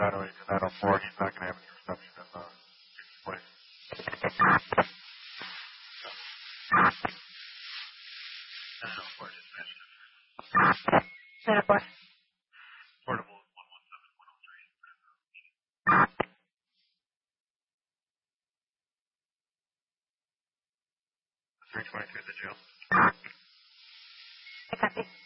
904. He's not going to have any reception in the place. Center four. Portable 117-103. 322 at the jail. I copy.